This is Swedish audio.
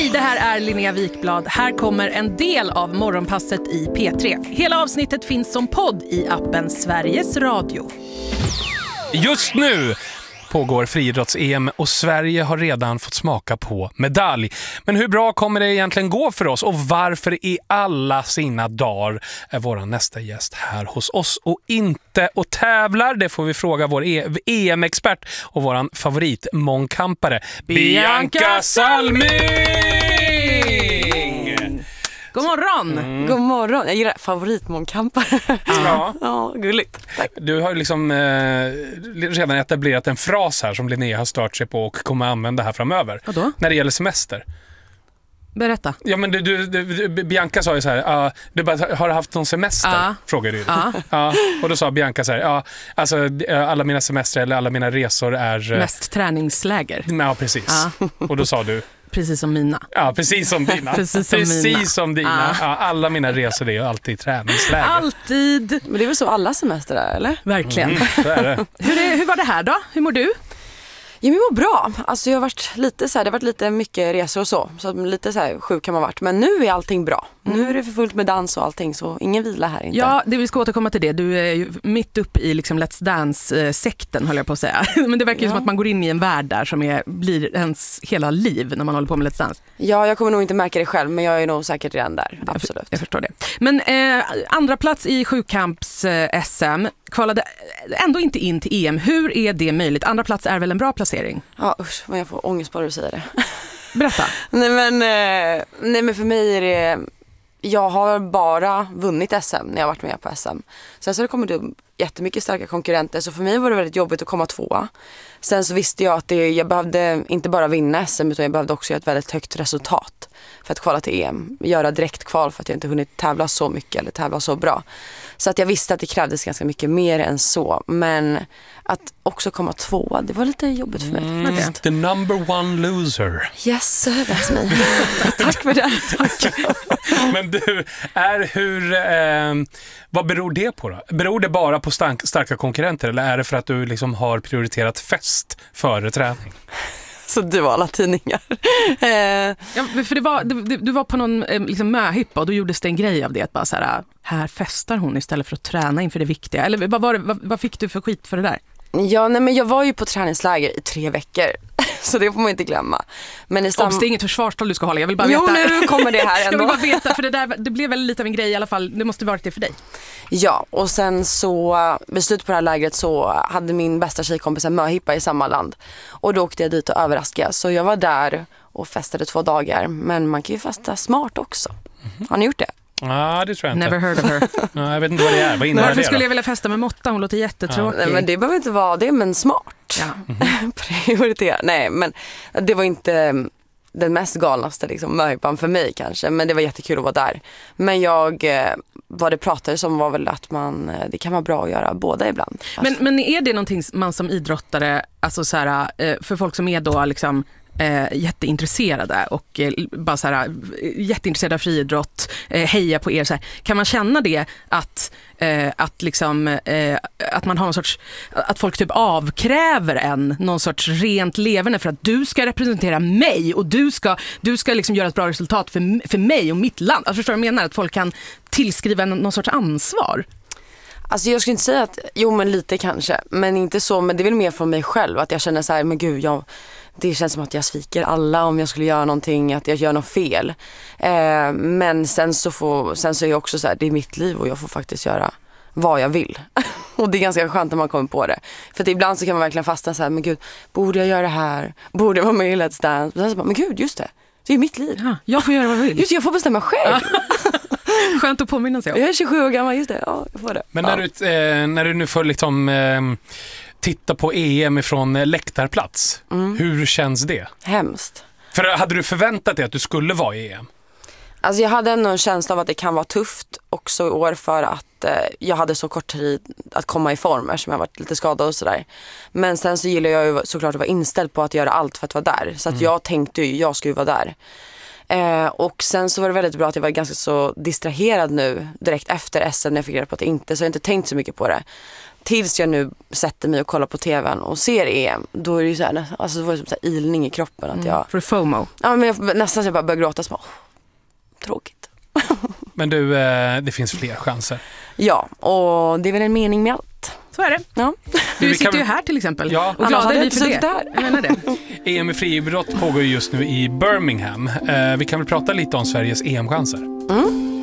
Hej, det här är Linnea Wikblad. Här kommer en del av Morgonpasset i P3. Hela avsnittet finns som podd i appen Sveriges Radio. Just nu pågår friidrotts-EM och Sverige har redan fått smaka på medalj. Men hur bra kommer det egentligen gå för oss och varför i alla sina dagar är vår nästa gäst här hos oss och inte och tävlar? Det får vi fråga vår EM-expert och våran favoritmångkampare Bianca Salming! God morgon! God morgon. Jag gillar favoritmångkampare. Ja. Ja, gulligt. Tack. Du har liksom redan etablerat en fras här som Linnea har stört sig på och kommer använda här framöver. Vadå? När det gäller semester. Berätta. Ja, men Bianca sa ju så här, du bara, har du haft någon semester? Frågade du. Ja. Och då sa Bianca så här, alltså alla mina semester eller alla mina resor är... Mest träningsläger. Ja, precis. Och då sa du... Precis som mina. Ja, precis som dina. Precis som dina. Ja, alla mina resor är ju alltid träningsläger. Alltid. Men det är väl så alla semester är, eller? Verkligen. Så är det. Hur var det här då? Hur mår du? Ja, men jag mår bra. Alltså jag har varit lite så här, det har varit lite mycket resor och så lite så här sjuk kan man varit. Men nu är allting bra. Nu är det för fullt med dans och allting, så ingen vila här inte. Ja, vi ska återkomma till det. Du är ju mitt uppe i liksom Let's Dance-sekten, håller jag på att säga. Men det verkar ju som att man går in i en värld där som blir ens hela liv när man håller på med Let's Dance. Ja, jag kommer nog inte märka det själv, men jag är nog säkert redan där. Absolut. Jag förstår det. Men andra plats i sjukamps-SM kvalade ändå inte in till EM. Hur är det möjligt? Andra plats är väl en bra placering? Ja, usch, men jag får ångest bara att säga det. Berätta. Nej, men för mig är det... Jag har bara vunnit SM när jag varit med på SM. Sen så har det kommit upp jättemycket starka konkurrenter, så för mig var det väldigt jobbigt att komma tvåa. Sen så visste jag att jag behövde inte bara vinna SM, utan jag behövde också göra ett väldigt högt resultat för att kvala till EM. Göra direkt kval för att jag inte hunnit tävla så mycket eller tävla så bra. Så att jag visste att det krävdes ganska mycket mer än så. Men att också komma tvåa, det var lite jobbigt för mig. The number one loser. Yes, that's me. Tack för det. Tack. Men du, vad beror det på då? Beror det bara på starka konkurrenter eller är det för att du liksom har prioriterat fest före träning? Så du var alla tidningar. Ja, för du var på någon liksom möhippa och då gjordes det en grej av det. Att bara så här festar hon istället för att träna inför det viktiga. Eller vad fick du för skit för det där? Ja, nej, men jag var ju på träningsläger i 3 veckor. Så det får man inte glömma. Men det är inget försvarstal du ska hålla. Jag vill bara veta. Jo, nu kommer det här ändå. Jag vill bara veta, för det blev väl lite av en grej i alla fall. Det måste varit det för dig. Ja, och sen så vid slutet på det här lägret så hade min bästa tjejkompis en möhippa i samma land. Och då åkte jag dit och överraskade. Så jag var där och festade 2 dagar. Men man kan ju festa smart också. Har ni gjort det? Ja, det tror jag inte. Never heard of her. Ja, jag vet inte vad det är. Vad innebär det? Varför skulle jag vilja festa med Motta? Hon låter jättetråkig. Nej, men det behöver inte vara det, men smart. Ja. Prioritera. Nej, men det var inte den mest galnaste liksom, möhippan för mig kanske. Men det var jättekul att vara där. Men vad det pratades om var väl att det kan vara bra att göra båda ibland. Men är det någonting man som idrottare, alltså så här, för folk som är då liksom jätteintresserade och bara så här, jätteintresserade av friidrott, heja på er så här. Kan man känna det att man har någon sorts, att folk typ avkräver någon sorts rent levande för att du ska representera mig och du ska liksom göra ett bra resultat för mig och mitt land. Alltså förstår du vad jag menar? Att folk kan tillskriva någon sorts ansvar. Alltså jag skulle inte säga att, men lite kanske, men inte så, men det är väl mer från mig själv att jag känner så här, men gud, det känns som att jag sviker alla om jag skulle göra någonting, att jag gör något fel. Men sen så är jag också så här, det är mitt liv och jag får faktiskt göra vad jag vill. Och det är ganska skönt när man kommer på det. För att ibland så kan man verkligen fastna så här, men gud, borde jag göra det här? Borde jag vara med i Let's Dance? Men, så bara, men gud, just det. Det är mitt liv. Ja, jag får göra vad jag vill. Just det, jag får bestämma själv. Skönt att påminna sig om. Jag är 27 år gammal, just det. Ja, jag får det. Men när du nu får liksom titta på EM ifrån läktarplats, hur känns det? Hemskt. För hade du förväntat dig att du skulle vara i EM? Alltså jag hade ändå en känsla av att det kan vara tufft också i år för att jag hade så kort tid att komma i form eftersom jag varit lite skadad och sådär. Men sen så gillar jag ju såklart att vara inställd på att göra allt för att vara där. Så att jag tänkte ju, jag skulle vara där. Och sen så var det väldigt bra att jag var ganska så distraherad nu direkt efter SM när jag fick reda på att det inte, så jag har inte tänkt så mycket på det. tills jag nu sätter mig och kollar på tvn och ser EM, då är det ju så här, alltså det var som så här ilning i kroppen att jag... För FOMO. Ja, men nästan så jag bara börjar gråta så bara, tråkigt. Men du, det finns fler chanser. Ja, och det är väl en mening med allt. Så är det. Ja. Du sitter ju här till exempel. Ja. Och glada är vi för det. Där. Jag menar det. EM i friidrott pågår just nu i Birmingham. Vi kan väl prata lite om Sveriges EM-chanser.